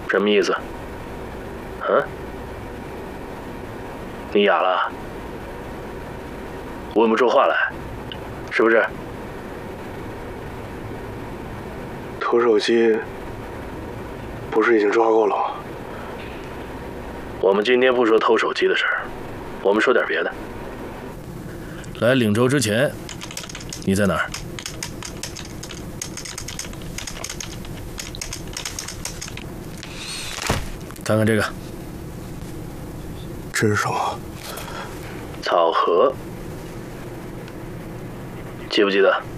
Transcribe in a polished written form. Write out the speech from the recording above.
什么意思？啊？你哑了？问不出话来，是不是？ 偷手机不是已经抓过了吗？ 我们今天不说偷手机的事儿，我们说点别的。来岭州之前，你在哪儿？看看这个， 这是什么？ 草盒，记不记得？